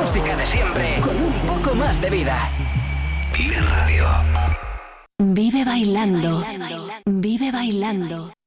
música de siempre con un poco más de vida. Vive Radio. Vive bailando. Vive bailando.